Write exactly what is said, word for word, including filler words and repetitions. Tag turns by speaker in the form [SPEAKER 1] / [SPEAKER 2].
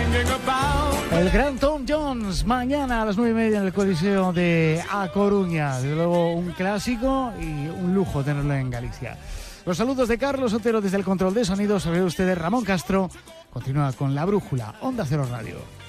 [SPEAKER 1] El gran Tom Jones, mañana a las nueve y media en el Coliseo de A Coruña. Desde luego un clásico y un lujo tenerlo en Galicia. Los saludos de Carlos Otero desde el control de sonido. Sobre ustedes Ramón Castro. Continúa con La Brújula, Onda Cero Radio.